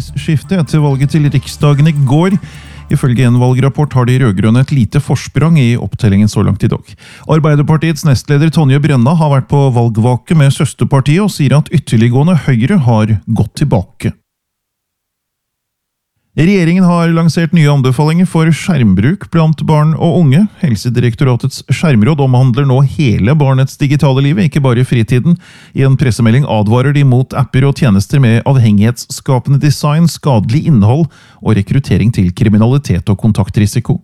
regjeringsskifte etter valget til Riksdagen i går. Ifølge en valgrapport har de rødgrønne et lite forsprang i opptellingen så langt i dag. Arbeiderpartiets nestleder Tonje Brenna har vært på valgvake med søsterpartiet og sier at ytterliggående Høyre har gått tilbake. Regjeringen har lansert nye anbefalinger for skjermbruk blant barn og unge. Helsedirektoratets skjermråd omhandler nå hele barnets digitale liv, ikke bare fritiden. I en pressemelding advarer de mot apper og tjenester med avhengighetsskapende design, skadelig innhold og rekruttering til kriminalitet og kontaktrisiko.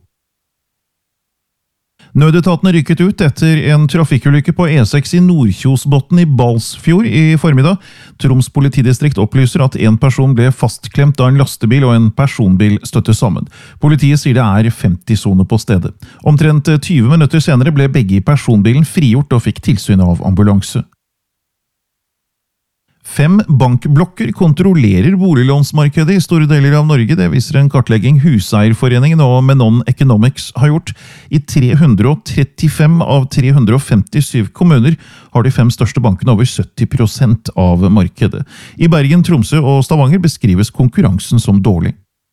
Nødetatene rykket ut etter en trafikkulykke på E6 i Nordkjosbotn i Balsfjord i formiddag. Troms politidistrikt opplyser at en person ble fastklemt da en lastebil og en personbil støtte sammen. Politiet sier det er 50-sone på stedet. Omtrent 20 minutter senere ble begge i personbilen frigjort og fikk tilsyn av ambulanse. 5 bankblokker kontrollerer boliglånsmarkedet i store deler av Norge. Det viser en kartlegging Huseierforeningen og Menon Economics har gjort. I 335 av 357 kommuner har de 5 største bankene over 70% av markedet. I Bergen, Tromsø og Stavanger beskrives konkurransen som dårlig.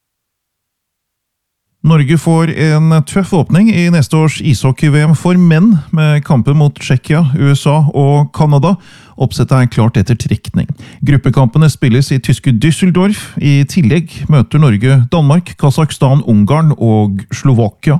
Norge får en tøff åpning i neste års ishockey-VM for menn, med kampen mot Tsjekkia, USA og Kanada. Oppsettet er klart etter trekning. Gruppekampene spilles i tyske Düsseldorf. I tillegg møter Norge Danmark, Kazakhstan, Ungarn og Slovakia.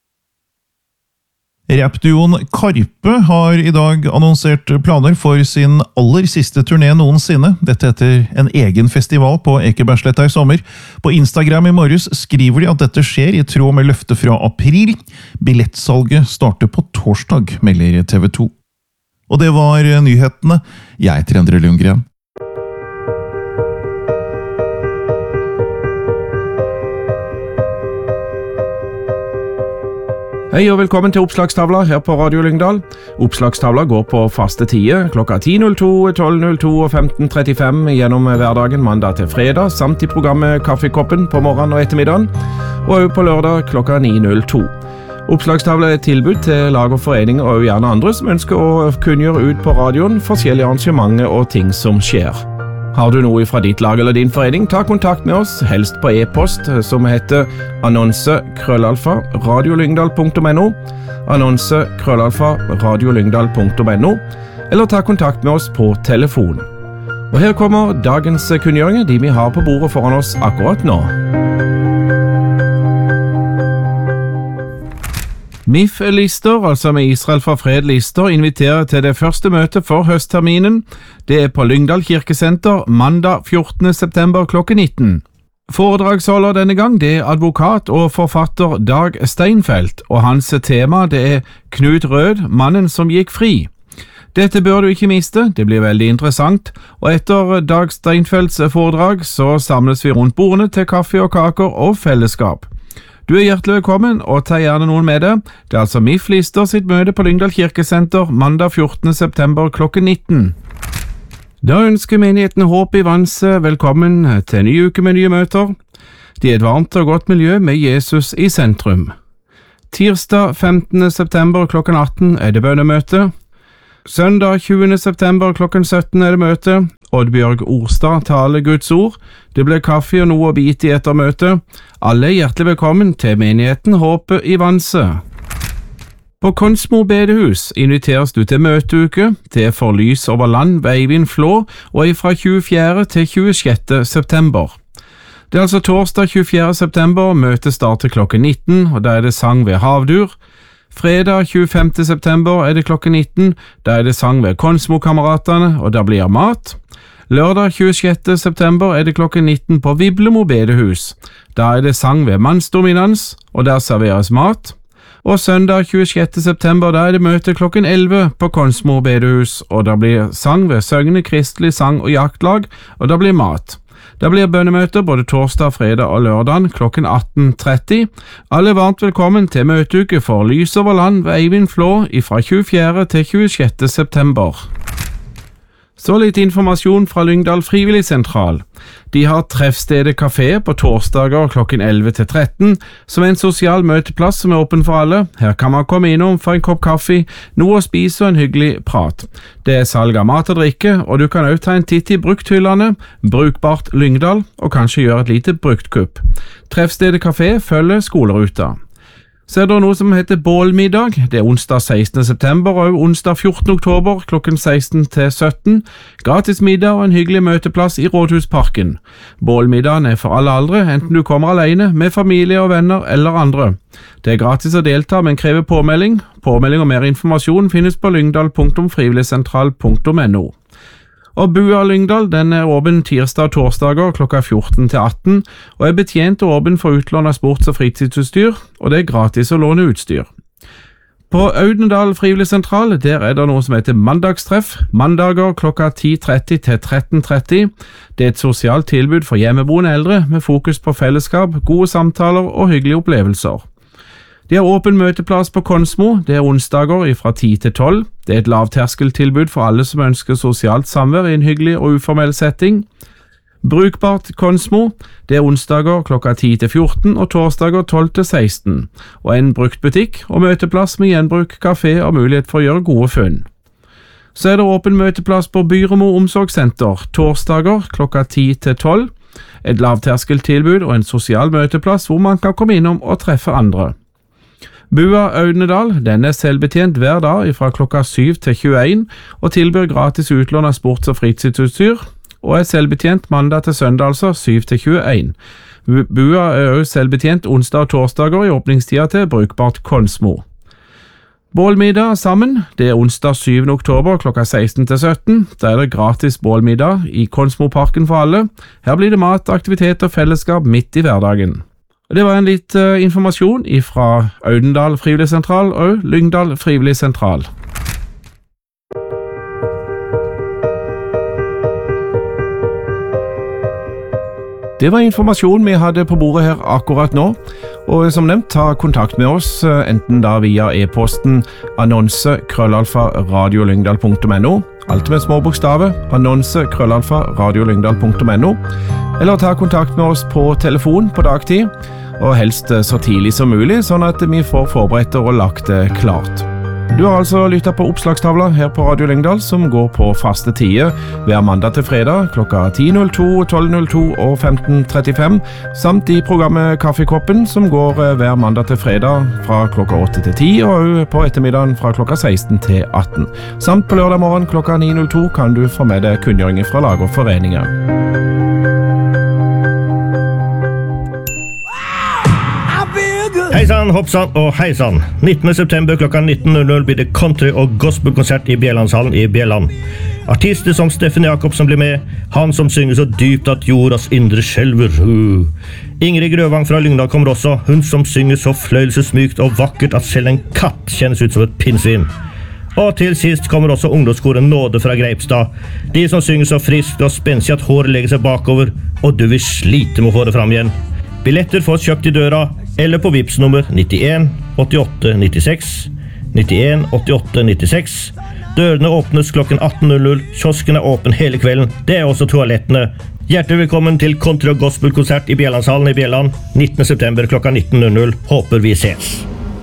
Rapduoen Karpe har i dag annonsert planer for sin aller siste turné noensinne. Dette etter en egen festival på Ekebergsletta i sommer. På Instagram i morges skriver de at dette skjer i tråd med løftet fra april. Billettsalget starter på torsdag, melder TV 2. Og det var nyhetene. Jeg heter Endre Lundgren. Hei og velkommen til Oppslagstavla her på Radio Lyngdal. Oppslagstavla går på faste tider klokka 10.02, 12.02 og 15.35 gjennom hverdagen mandag til fredag, samt i programmet Kaffekoppen på morgenen og ettermiddagen, og også på lørdag klokka 9.02. Oppslagstavla er et tilbud til lag og foreninger og gjerne andre som ønsker å kunngjøre ut på radioen forskjellige arrangementer og ting som skjer. Har du noe fra ditt lag eller din forening, ta kontakt med oss, helst på e-post som heter annonse@radiolyngdal.no, annonse@radiolyngdal.no, eller ta kontakt med oss på telefon. Og her kommer dagens kunngjøringer, de vi har på bordet foran oss akkurat nå. MIF-lister, altså med Israel for fred-lister, inviterer til det første møtet for høstterminen. Det er på Lyngdal kirkesenter mandag 14. september klokken 19. Foredragsholder denne gang det er advokat og forfatter Dag Steinfeld, og hans tema det er Knut Rød, mannen som gikk fri. Dette bør du ikke miste, det blir veldig interessant, og etter Dag Steinfelds foredrag så samles vi rundt bordene til kaffe og kaker og fellesskap. Du er hjertelig velkommen, og ta gjerne noen med deg. Det er altså MIF-lister sitt møte på Lyngdal kirkesenter mandag 14. september klokken 19. Da ønsker menigheten Håp i Vanse velkommen til en ny uke med nye møter. Det er et varmt og godt miljø med Jesus i sentrum. Tirsdag 15. september klokken 18 er det bønnemøte. Søndag 20. september klokken 17 er det møte. Oddbjørg Orstad taler Guds ord. Det blir kaffe og noe å bite i etter møtet. Alle er hjertelig velkommen til menigheten Håpet i Vanse. På Konsmo bedehus inviteres du til møteuke, til For lys over land ved Eivind Flå, og fra 24. til 26. september. Det er altså torsdag 24. september, møtet starter klokken 19, og da er det sang ved Havdur. Fredag 25. september er det klokken 19, da er det sang ved Konsmo-kameratene, og da blir mat. Lørdag 26. september er det klokken 19 på Viblemo bedehus. Da er det sang ved Mannsdominans, og der serveres mat. Og søndag 26. september da er det møte klokken 11 på Konsmo bedehus, og da blir sang ved Søgne Kristelig sang- og jaktlag, og da blir mat. Det blir bønnemøter både torsdag, fredag og lørdag klokken 18.30. Alle er varmt velkommen til møteuke for Lys over land ved Eivind Flå fra 24. til 26. september. Så litt informasjon fra Lyngdal Frivilligsentral. De har treffstedet kafé på torsdager klokken 11 til 13, som en sosial møteplass som åpen for alle. Her kan man komme innom for en kopp kaffe, noe å spise og en hyggelig prat. Det salg av mat og drikke, og du kan også ta en titt i brukthyllene, Brukbart Lyngdal, og kanskje gjøre et lite bruktkupp. Treffstedet kafé følger skoleruta. Så det noe som heter bålmiddag. Det onsdag 16. september og onsdag 14. oktober klokken 16 til 17. Gratis middag og en hyggelig møteplass i Rådhusparken. Bålmiddagen for alle aldre, enten du kommer alene, med familie og venner eller andre. Det gratis å delta, men krever påmelding. Påmelding og mer informasjon finnes på lyngdal.frivilligsentral.no. Og Bua Lyngdal, den åpen tirsdag og torsdager klokka 14 til 18, og betjent og åpen for utlån av sports- og fritidsutstyr, og det gratis å låne utstyr. På Audendal Frivilligsentral, der det noe som heter mandagstreff, mandager klokka 10:30 til 13:30. Det et sosialt tilbud for hjemmeboende eldre, med fokus på fellesskap, gode samtaler og hyggelige opplevelser. De har åpen møteplass på Konsmo, det onsdager fra 10 til 12. Det et lavterskeltilbud for alle som ønsker sosialt samvær i en hyggelig og uformell setting. Brukbart Konsmo, det onsdager klokka 10 til 14 og torsdager 12 til 16. Og en bruktbutikk og møteplass med gjenbruk, kafé og mulighet for å gjøre gode funn. Så det åpen møteplass på Byremo omsorgssenter, torsdager klokka 10 til 12. Et lavterskeltilbud og en sosial møteplass hvor man kan komme innom og treffe andre. Bua Audendal, den selvbetjent hver dag fra klokka 7 til 21 og tilbyr gratis utlån av sports- og fritidsutstyr, og selvbetjent mandag til søndag, altså 7 til 21. Bua også selvbetjent onsdag og torsdager i åpningstida til Brukbart Konsmo. Bålmiddag sammen, det onsdag 7. oktober klokka 16 til 17. Da det gratis bålmiddag i Konsmoparken for alle. Her blir det mat, aktivitet og fellesskap midt i hverdagen. Det var en litt informasjon fra Audendal Frivilligsentral og Lyngdal Frivilligsentral. Det var informasjon vi hadde på bordet her akkurat nå, og som nevnt, ta kontakt med oss, enten da via e-posten annonse@radiolyngdal.no, alt med små bokstaver, annonse@radiolyngdal.no, eller ta kontakt med oss på telefon på dagtid, og helst så tidlig som mulig, sånn at vi får forberedt og lagt det klart. Du har altså lyttet på oppslagstavla her på Radio Lyngdal, som går på faste tider hver mandag til fredag klokka 10.02, 12.02 og 15.35, samt i programmet Kaffekoppen, som går hver mandag til fredag fra klokka 8 til 10, og på ettermiddagen fra klokka 16 til 18. Samt på lørdag morgen klokka 9.02 kan du få med deg kunngjøringer fra lag og foreninger. Heisann, hoppsann og heisann. 19. september klokka 19.00 blir det country- og gospelkonsert i Bjellandshallen i Bjelland. Artister som Steffen Jakobsen blir med, han som synger så dypt at jordas indre skjelver. Ingrid Grøvang fra Lyngdal kommer også, hun som synger så fløyelsesmykt og vakkert at selv en katt kjennes ut som et pinnsvin. Og til sist kommer også ungdomskoren Nåde fra Greipstad. De som synger så friskt og spenstig at håret legger seg bakover, og du vil slite med å få det fram igjen. Billetter fås kjøpt i døra, eller på Vipps nummer 91 88 96, 91 88 96. Dørene åpnes klokken 18.00, kiosken er åpen hele kvelden, det er også toalettene. Hjertelig velkommen til country- og gospelkonsert i Bjellandshallen i Bjelland, 19. september klokka 19.00. Håper vi ses.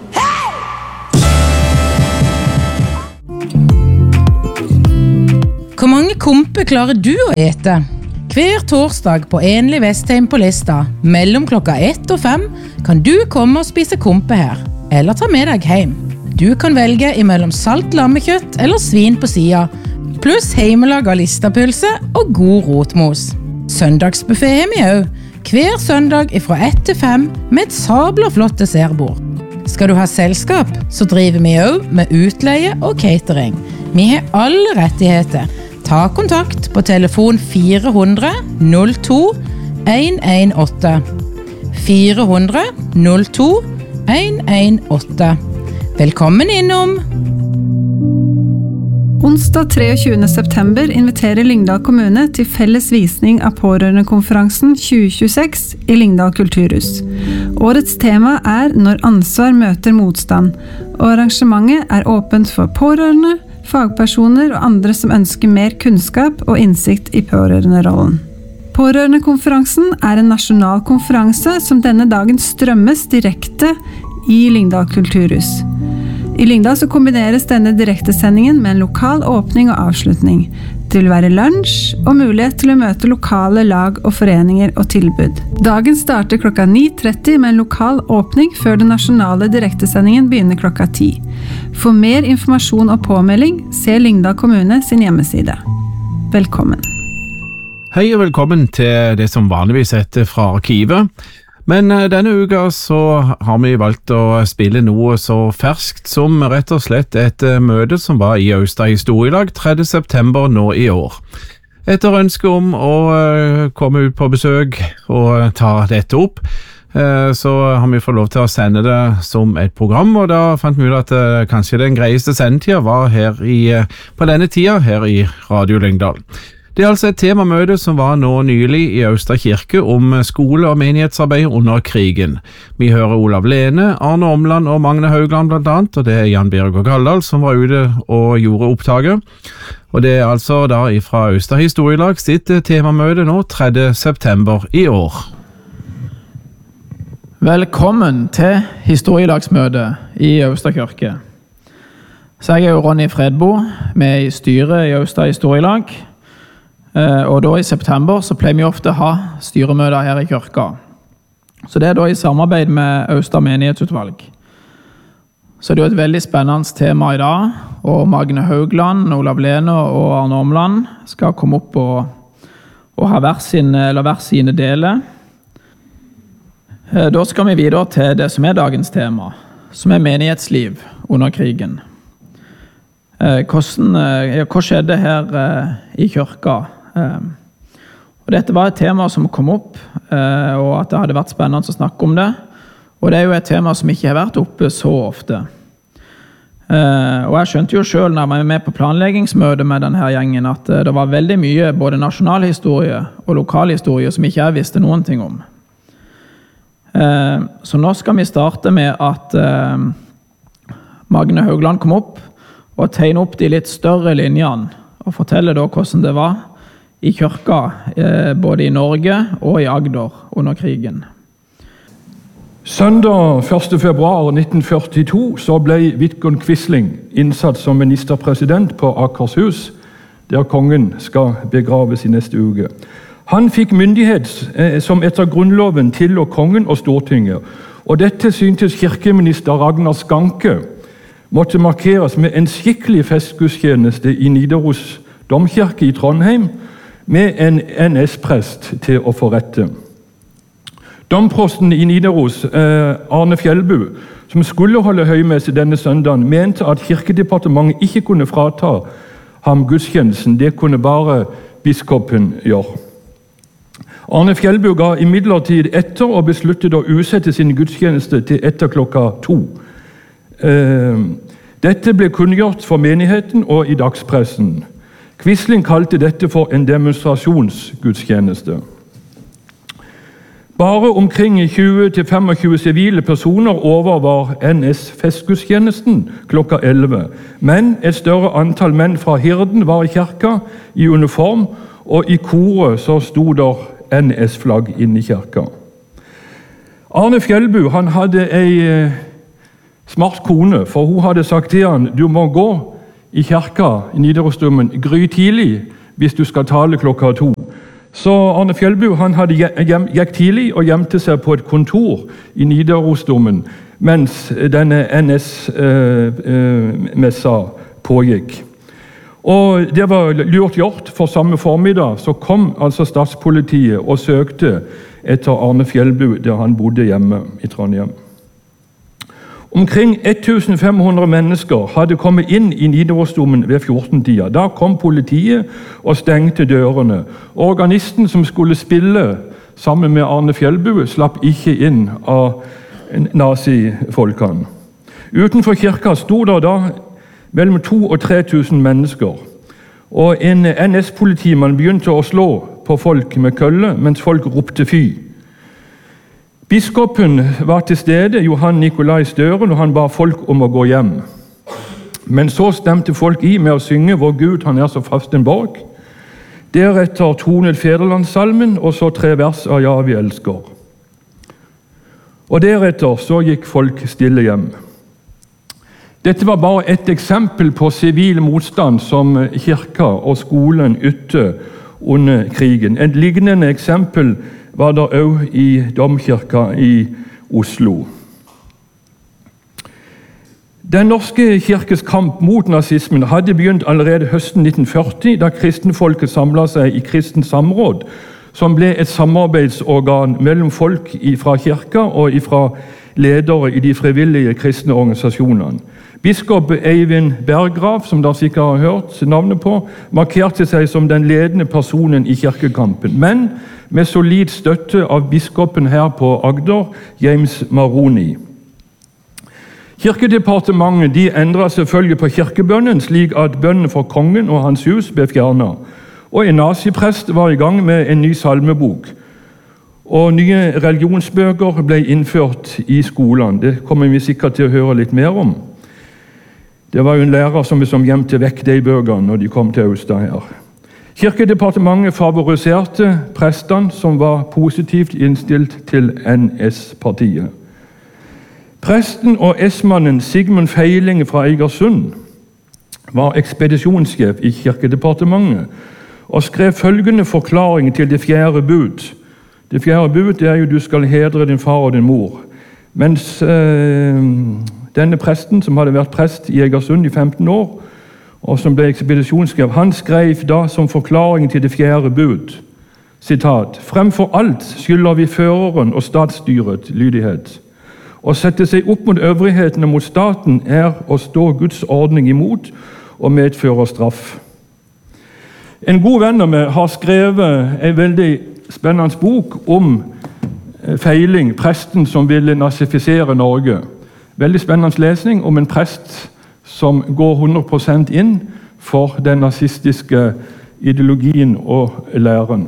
Hvor mange kompe klarer du å ete? Hver torsdag på Enlig Vestheim på Lista, mellom klokka 1 og 5, kan du komme og spise kompe her, eller ta med deg hjem. Du kan velge imellom salt lammekjøtt eller svin på sida, pluss heimelaga listapølse og god rotmos. Søndagsbuffet har vi også, hver søndag fra 1 til 5 med et sabla flott dessertbord. Skal du ha selskap, så driver vi også med utleie og catering. Vi har alle rettigheter. Ta kontakt på telefon 400 02 118. 400 02 118. Velkommen innom! Onsdag 23. september inviterer Lyngdal kommune til felles visning av pårørendekonferansen 2026 i Lyngdal kulturhus. Årets tema er Når ansvar møter motstand, og arrangementet er åpent for pårørende, fagpersoner og andre som ønsker mer kunnskap og innsikt i pårørenderollen. Pårørendekonferansen er en nasjonal konferanse som denne dagen strømmes direkte i Lyngdal kulturhus. I Lyngdal så kombineres denne direktesendingen med en lokal åpning og avslutning. Det vil være lunsj og mulighet til å møte lokale lag og foreninger og tilbud. Dagen starter klokka 9:30 med en lokal åpning før den nasjonale direktesendingen begynner klokka 10. For mer informasjon og påmelding, se Lyngdal kommune sin hjemmeside. Velkommen. Hei og velkommen til det som vanligvis heter Fra arkivet. Men denne uka så har vi valgt å spille noe så ferskt som rett og slett et møte som var i Austad historielag 3. september nå i år. Etter ønske om å komme ut på besøk og ta dette opp, så har vi fått lov til å sende det som et program, og da fant vi ut at kanskje den greieste sendetida var her på denne tida her i Radio Lyngdal. Det er altså et temamøte som var nå nylig i Austad kirke om skole- og menighetsarbeid under krigen. Vi hører Olav Lene, Arne Omland og Magne Haugland blant annet, og det er Jan Birger Galldal som var ute og gjorde opptaket. Og det er altså da fra Austad historielag sitt temamøte nå 3. september i år. Velkommen til historielagsmøte i Austad kirke. Så jeg er jo Ronny Fredbo, med i styret i Austad historielag. Og da i september så pleier vi ofte å ha styremøter her i kirka. Så det er da i samarbeid med Austad menighetsutvalg. Så det er jo et veldig spennende tema i dag, og Magne Haugland, Olav Lene og Arne Omland skal komme opp og ha hver sine deler. Da skal vi videre til det som er dagens tema, som er menighetsliv under krigen. Hva skjedde her i kirka? Og dette var et tema som kom opp, og at det hadde vært spennende å snakke om det. Og det er jo et tema som ikke har vært oppe så ofte. Og jeg skjønte jo selv når jeg var med på planleggingsmøte med denne gjengen at det var veldig mye både nasjonalhistorie og lokalhistorie som ikke jeg visste noen ting om. Så nå skal vi starte med at Magne Haugland kom opp og tegne opp de litt større linjene og fortelle da hvordan det var i kirka, både i Norge og i Agder under krigen. Søndag 1. februar 1942 så ble Vidkun Quisling innsatt som ministerpresident på Akershus, der kongen skal begraves i neste uke. Han fikk myndighet som etter grunnloven tillå kongen og Stortinget, og dette syntes kirkeminister Ragnar Skanke måtte markeres med en skikkelig festgudstjeneste i Nidaros domkirke i Trondheim, med en NS-prest til å forrette. Domprosten i Nidaros, Arne Fjellbu, som skulle holde høymesse denne søndagen, mente at kirkedepartementet ikke kunne frata ham gudstjenesten, det kunne bare biskopen gjøre. Arne Fjellbu ga imidlertid etter og besluttet å utsette sin gudstjeneste til etter klokka 2. Dette ble kunngjort for menigheten og i dagspressen. Quisling kalte dette for en demonstrasjonsgudstjeneste. Bare omkring 20-25 sivile personer overvar NS-festgudstjenesten klokka 11, men et større antall menn fra Hirden var i kirka i uniform, og i koret så sto der NS-flagg inne i kirka. Arne Fjellbu han hadde ei smart kone, for hun hadde sagt til han, du må gå i kirka i Nidarosdomen gry tidlig hvis du skal tale klokka 2. Så Arne Fjellbu han gikk tidlig og gjemte seg på et kontor i Nidarosdomen mens denne NS-messa pågikk. Og det var lurt gjort, for samme formiddag så kom altså statspolitiet og søkte etter Arne Fjellbu der han bodde hjemme i Trondheim. Omkring 1500 mennesker hadde kommet inn i Nidarosdomen ved 14-tida. Da kom politiet og stengte dørene. Organisten som skulle spille sammen med Arne Fjellbu slapp ikke inn av nazifolkene. Utenfor kirka sto det da mellom 2 og 3000 mennesker. Og en NS-politimann begynte å slå på folk med kølle, mens folk ropte fy. Biskopen var til stede, Johan Nikolai Støren, og han ba folk om å gå hjem. Men så stemte folk i med å synge «Vår Gud, han så fast en borg». Deretter tonet Federlandssalmen, og så 3 vers av «Ja, vi elsker». Og deretter så gikk folk stille hjem. Dette var bare et eksempel på sivil motstand som kirka og skolen ytte under krigen. Et lignende eksempel var det også i Domkirka i Oslo. Den norske kirkes kamp mot nazismen hadde begynt allerede høsten 1940, da kristenfolket samlet seg i Kristent Samråd, som ble et samarbeidsorgan mellom folk fra kirka og fra ledere i de frivillige kristne organisasjonene. Biskop Eivind Berggrav, som dere sikkert har hørt navnet på, markerte seg som den ledende personen i kirkekampen, men med solid støtte av biskopen her på Agder, James Maroney. Kirkedepartementet de endret selvfølgelig på kirkebønnen, slik at bønnen for kongen og hans hus ble fjernet. Og en naziprest var i gang med en ny salmebok. Og nye religionsbøker ble innført i skolen. Det kommer vi sikkert til å høre litt mer om. Det var jo en lærer som gjemte vekk de bøkene når de kom til Austad her. Kirkedepartementet favoriserte prestene som var positivt innstilt til NS-partiet. Presten og S-mannen Sigmund Feiling fra Eigersund var ekspedisjonssjef i Kirkedepartementet og skrev følgende forklaring til det 4. bud. Det 4. bud er jo «Du skal hedre din far og din mor». Mens denne presten, som hadde vært prest i Eigersund i 15 år, og som ble ekspedisjonssjef, han skrev da som forklaring til det 4. bud, sitat, «Fremfor alt skylder vi føreren og statsstyret lydighet. Å sette seg opp mot øvrighetene mot staten å stå Guds ordning imot og medføre straff.» En god venn av meg har skrevet en veldig spennende bok om Feiling, presten som ville nazifisere Norge. Veldig spennende lesning om en prest som går 100% inn for den nazistiske ideologien og læren.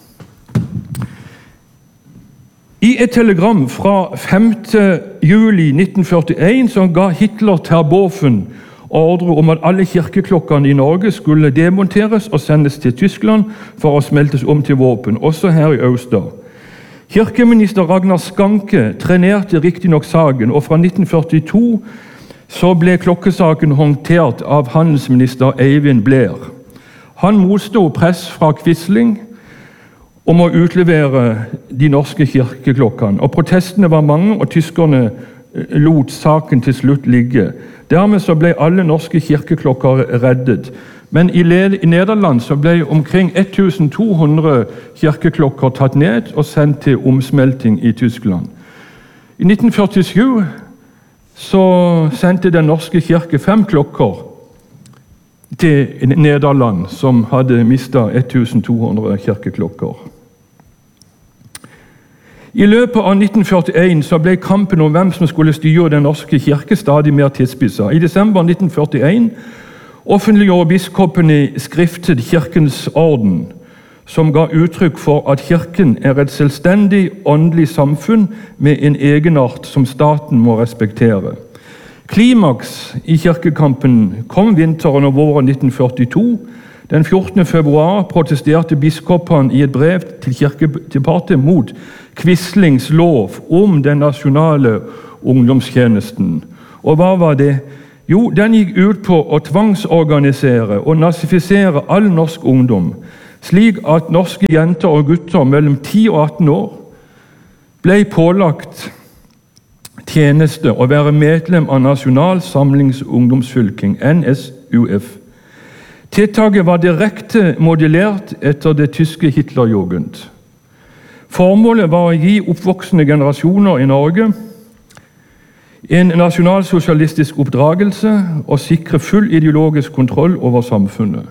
I et telegram fra 5. juli 1941 så ga Hitler Terboven ordre om at alle kirkeklokkene i Norge skulle demonteres og sendes til Tyskland for å smeltes om til våpen, også her i Austad. Kirkeminister Ragnar Skanke trenerte riktig nok saken, og fra 1942 så ble klokkesaken håndtert av handelsminister Eivind Blair. Han motstod press fra Quisling om å utlevere de norske kirkeklokkene, og protestene var mange, og tyskerne lot saken til slutt ligge. Dermed så ble alle norske kirkeklokker reddet. Men i Nederland så ble omkring 1200 kirkeklokker tatt ned og sendt til omsmelting i Tyskland. I 1947 så sendte den norske kirke 5 klokker til Nederland, som hadde mistet 1200 kirkeklokker. I løpet av 1941 så ble kampen om hvem som skulle styre den norske kirke stadig mer tilspisset. I desember 1941 offentliggjorde biskopene skriftet Kirkens orden, som ga uttrykk for at kirken et selvstendig åndelig samfunn med en egenart som staten må respektere. Klimaks i kirkekampen kom vinteren og våren 1942. Den 14. februar protesterte biskopene i et brev til Kirkedepartementet mot Quislings lov om den nasjonale ungdomstjenesten. Og hva var det? Jo, den gikk ut på å tvangsorganisere og nazifisere all norsk ungdom, slik at norske jenter og gutter mellom 10 og 18 år ble pålagt tjeneste å være medlem av Nasjonal Samlingsungdomsfylking, NSUF. Tiltaket var direkte modellert etter det tyske Hitlerjugend. Formålet var å gi oppvoksende generasjoner i Norge en nasjonalsosialistisk oppdragelse og sikre full ideologisk kontroll over samfunnet.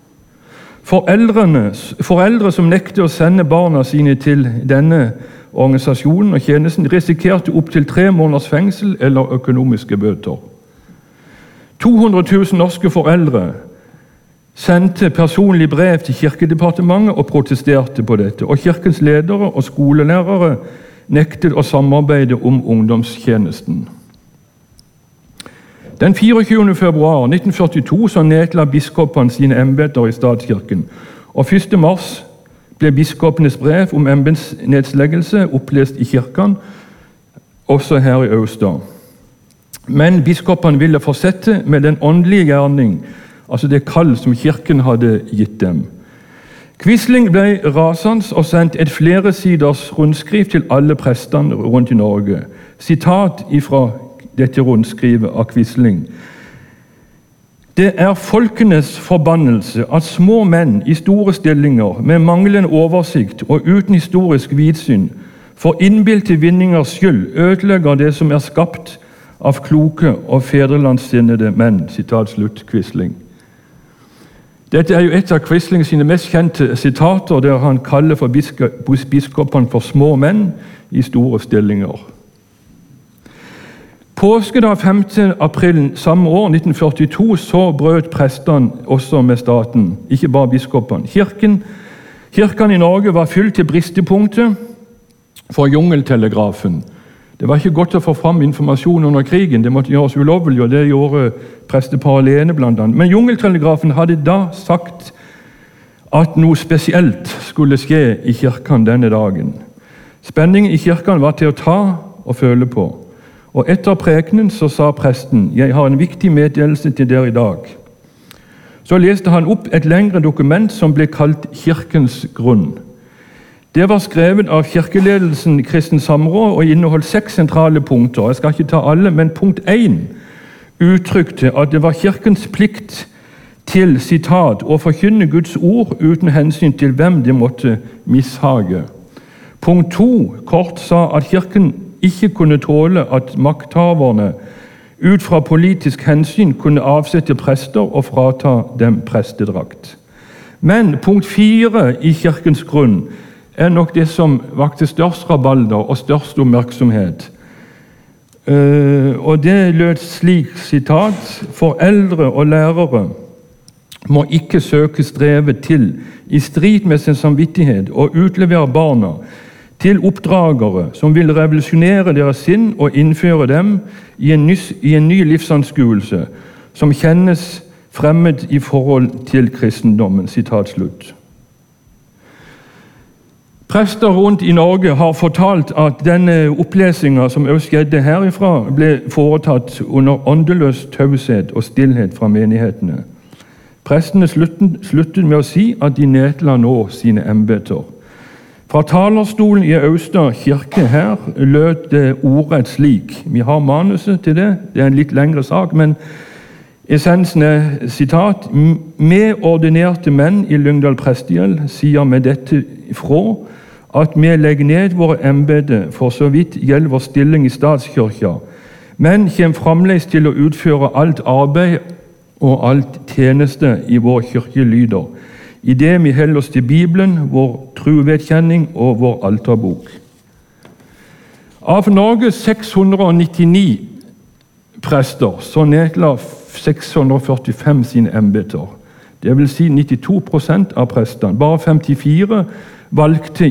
Foreldre som nektet å sende barna sine til denne organisasjonen og tjenesten, risikerte opp til 3 måneders fengsel eller økonomiske bøter. 200 000 norske foreldre sendte personlig brev til Kirkedepartementet og protesterte på dette, og kirkens ledere og skolelærere nektet å samarbeide om ungdomstjenesten. Den 24. februar 1942 så nedla biskopene sine embeter i statskirken, og 1. mars ble biskopenes brev om embetsnedleggelse opplest i kirken, også her i Austad. Men biskopene ville fortsette med den åndelige gjerning, altså det kall som kirken hadde gitt dem. Quisling ble rasende og sendte et fleresiders rundskriv til alle prestene rundt i Norge. Sitat fra dette rundskrivet av Quisling. Det er folkenes forbannelse at små menn i store stillinger med manglende oversikt og uten historisk vidsyn for innbilte vinningers skyld ødelegger det som er skapt av kloke og fedrelandssinnede menn. Sitat slutt, Quisling. Dette er jo et av Quisling sine mest kjente sitater, der han kaller for biskopene for små menn i store stillinger. Påskedag 5. april samme år, 1942, så brøt prestene også med staten, ikke bare biskopene. Kirken i Norge var fylt til bristepunktet for jungeltelegrafen. Det var ikke godt å få fram informasjon under krigen, det måtte gjøres ulovlig, og det gjorde prestepar alene blant annet. Men jungeltelegrafen hadde da sagt at noe spesielt skulle skje i kirken denne dagen. Spenningen i kirken var til å ta og føle på. Og etter prekenen så sa presten, «Jeg har en viktig meddelelse til dere i dag». Så leste han opp et lengre dokument som ble kalt Kirkens grunn. Det var skrevet av kirkeledelsen Kristen Samråd og inneholdt 6 sentrale punkter. Jeg skal ikke ta alle, men punkt 1 uttrykte at det var kirkens plikt til, sitat, å forkynne Guds ord uten hensyn til hvem det måtte mishage. Punkt 2 kort sa at kirken ikke kunne tåle at makthaverne ut fra politisk hensyn kunne avsette prester og frata dem prestedrakt. Men punkt 4 i kirkens grunn er nok det som vakte størst rabalder og størst oppmerksomhet. Og det lød slik, sitat, «Foreldre og lærere må ikke søke streve til, i strid med sin samvittighet, og utlevere barna til oppdragere som vil revolusjonere deres sinn og innføre dem i en ny livsanskuelse som kjennes fremmed i forhold til kristendommen». Sitat slutt. Prester rundt i Norge har fortalt at denne opplesingen som også skjedde herifra, ble foretatt under åndeløs taushet og stillhet fra menighetene. Prestene sluttet med å si at de nedla nå sine embeter. Fra talerstolen i Austad kirke her lød det ordrett slik. Vi har manuset til det, det er en litt lengre sak, men essensen er, sitat, «Med ordinerte menn i Lyngdal prestegjeld sier med dette fra at vi legger ned våre embeder for så vidt gjelder vår stilling i statskirka, men kommer fremdeles til å utføre alt arbeid og alt tjeneste i vår kirkelyder, i det vi holder oss til Bibelen, vår truvedkjenning og vår alterbok. Av Norges 699 prester så nedla 645 sine embeter. Det vil si 92% av prestene. Bare 54 valgte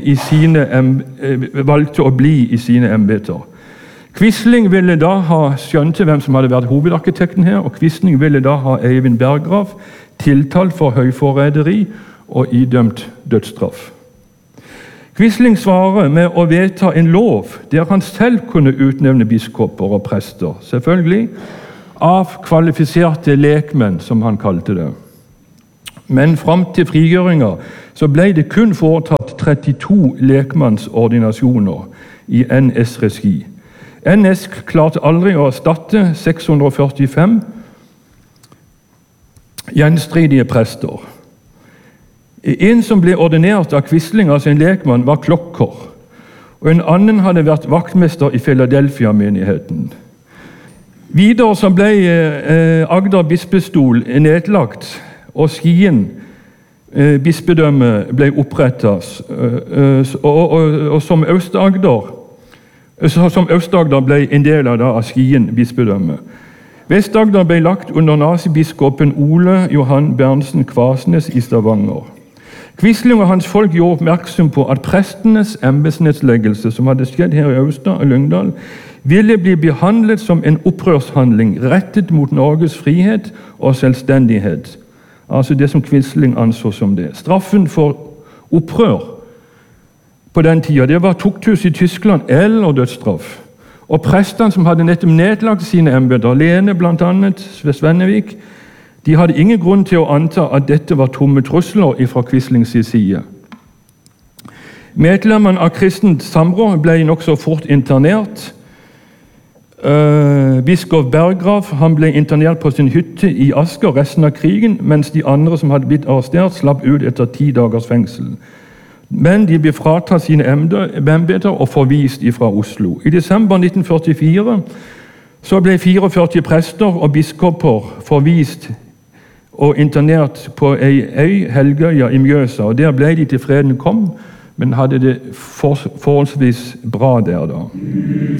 å bli i sine embeter. Quisling ville da ha skjønte hvem som hadde vært hovedarkitekten her, og Quisling ville da ha Eivind Berggrav tiltalt for høyforræderi og idømt dødsstraff. Quisling svarer med å vedta en lov der han selv kunne utnevne biskoper og prester, selvfølgelig av kvalifiserte lekmenn, som han kalte det. Men fram til frigjøringa så ble det kun foretatt 32 lekmannsordinasjoner i NS-regi. NS klarte aldri å erstatte 645 gjenstridige prester. En som ble ordinert av Quisling, altså en lekmann, var klokker, og en annen hadde vært vaktmester i Philadelphia-menigheten. Videre så ble Agder bispestol nedlagt, og Skien bispedømme ble opprettet, og som Aust-Agder ble en del av Skien bispedømme. Vest-Agder ble lagt under nazibiskopen Ole Johan Berntsen Kvasnes i Stavanger. Quisling og hans folk gjorde oppmerksom på at prestenes embetsnedleggelse, som hadde skjedd her i Austad og Lyngdal, ville bli behandlet som en opprørshandling rettet mot Norges frihet og selvstendighet. Altså det som Quisling anså som det. Straffen for opprør på den tida, det var tukthus i Tyskland eller dødsstraff. Og prestene som hadde nettopp nedlagt sine embeter, Lene blant annet, ved Svennevik, de hadde ingen grunn til å anta at dette var tomme trusler fra Quislings side. Medlemmene av kristent samråd ble nokså fort internert. Biskop Berggrav han ble internert på sin hytte i Asker resten av krigen, mens de andre som hadde blitt arrestert, slapp ut etter 10 dagers fengsel. Men de ble fratatt sine embeter og forvist fra Oslo. I desember 1944 så ble 44 prester og biskoper forvist og internert på ei øy, Helgøya i Mjøsa. Og der ble de til freden kom, men hadde det forholdsvis bra der da.